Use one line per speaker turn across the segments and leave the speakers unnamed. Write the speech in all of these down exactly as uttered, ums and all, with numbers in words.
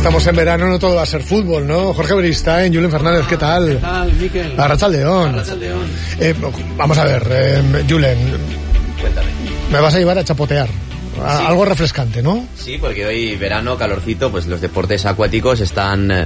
estamos en verano, no todo va a ser fútbol, ¿no? Jorge Beristain, Julen Fernández, ¿qué tal?
¿Qué tal, Miquel?
Arratsaldeon.
Arratsaldeon.
Eh, vamos a ver, eh, Julen.
Cuéntame.
Me vas a llevar a chapotear. A,
Sí.
Algo refrescante, ¿no?
Sí, porque hoy verano, calorcito, pues los deportes acuáticos están eh,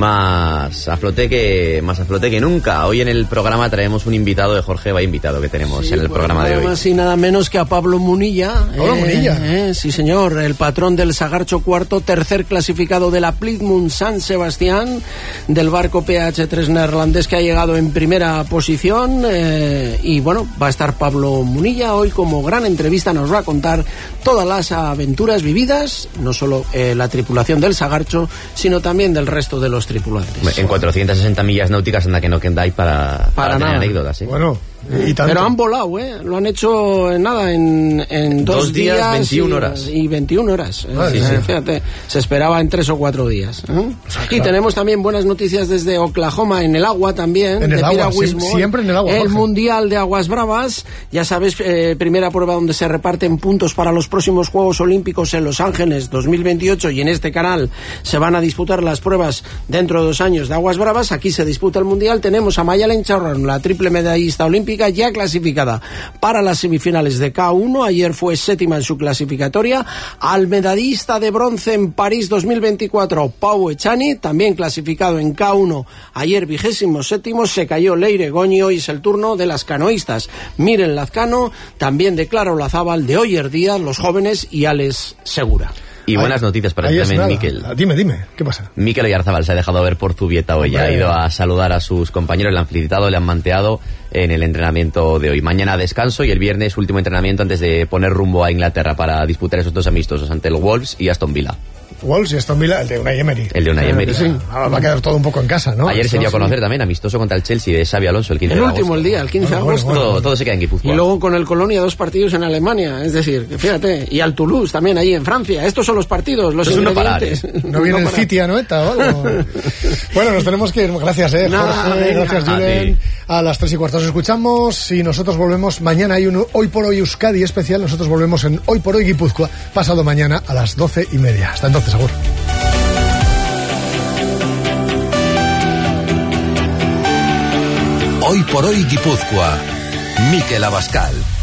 más a flote que más a flote que nunca. Hoy en el programa traemos un invitado de Jorge, vaya invitado que tenemos
Sí,
en el
pues
programa de
nada
hoy.
más y nada menos que a Pablo Munilla.
Pablo
eh,
Munilla.
eh, sí, señor, el patrón del Sagarcho cuarto, tercer clasificado de la Plymouth San Sebastián, del barco P H tres neerlandés que ha llegado en primera posición. Eh, y bueno, va a estar Pablo Munilla hoy como gran entrevista, nos va a contar todas las aventuras vividas, no solo eh, la tripulación del Sagarcho, sino también del resto de los tripulantes.
En cuatrocientas sesenta millas náuticas anda que no quedáis para,
Para
para tener
nada.
anécdotas, ¿eh?
Bueno, y tanto.
Pero han volado, ¿eh? Lo han hecho en nada, en, en dos,
Dos días,
días,
veintiuna
y,
horas.
Y veintiuna horas.
Ah,
Eh,
sí, sí.
Fíjate, se esperaba en tres o cuatro días. ¿eh? Y
claro.
tenemos también buenas noticias desde Oklahoma, en el agua también.
En el
de
agua,
piragüismo.
sie- siempre en el agua,
El
Jorge.
Mundial de Aguas Bravas. Ya sabes, eh, primera prueba donde se reparten puntos para los próximos Juegos Olímpicos en Los Ángeles dos mil veintiocho, y en este canal se van a disputar las pruebas dentro de dos años de Aguas Bravas. Aquí se disputa el Mundial. Tenemos a Mayalen Charrón, la triple medallista olímpica, ya clasificada para las semifinales de K uno. Ayer fue séptima en su clasificatoria. Al medallista de bronce en París dos mil veinticuatro, Pau Echani, también clasificado en K uno. Ayer vigésimo séptimo, se cayó Leire Goñi. Hoy es el turno de las canoístas. Miren Lazcano, también de Clara Olazábal, de Oyer Díaz, los jóvenes, y Alex Segura.
Y buenas
Ahí-
noticias para
ahí
ti
es
también,
nada.
Miquel.
Dime, dime, ¿qué pasa?
Mikel Oyarzabal se ha dejado ver por Zubieta hoy.
Hombre.
Ha ido a saludar a sus compañeros, le han felicitado, le han manteado en el entrenamiento de hoy. Mañana descanso y el viernes último entrenamiento antes de poner rumbo a Inglaterra para disputar esos dos amistosos ante el Wolves y Aston Villa.
Wolves y Aston Villa, el de Unai Emery.
El de Unai Emery.
Sí, va va a quedar todo un poco en casa, ¿no?
Ayer se dio a
Sí.
conocer también amistoso contra el Chelsea de Xabi Alonso el quince
El
de
último,
agosto.
el día, el quince de
Bueno,
agosto.
bueno,
Todo, todo se queda en Guipúzcoa.
Y luego con el Colonia dos partidos en Alemania, es decir, que fíjate, y al Toulouse también ahí en Francia. Estos son los partidos, los
Es un no
ingredientes.
parar,
¿No viene el
parar.
City a Noeta o algo? Bueno, nos tenemos que ir. Gracias, eh,
Nada,
Jorge.
venga.
Gracias,
A
Julen.
ti.
A las tres y cuarto nos escuchamos y nosotros volvemos. Mañana hay un Hoy por Hoy Euskadi especial. Nosotros volvemos en Hoy por Hoy Guipúzcoa, pasado mañana a las doce y media. Hasta entonces, agur.
Hoy por Hoy Guipúzcoa, Mikel Abascal.